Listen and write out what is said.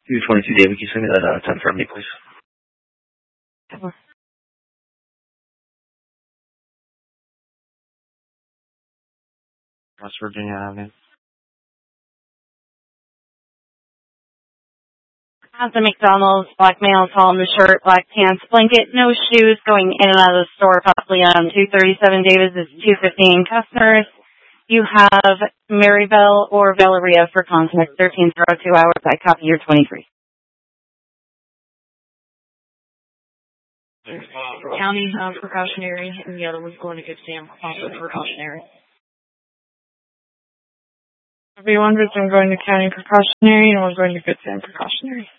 222 David, can you send me that 10 for me, please? West Virginia Avenue. At the McDonald's, black male, tall in the shirt, black pants, blanket, no shoes, going in and out of the store, possibly on 237 Davis is 215 customers. You have Maribel or Valeria for contact 1302 hours. I copy your 23. County precautionary, and the other one's going to Good Sam, also precautionary. Everyone was going to county precautionary, and one's going to Good Sam precautionary.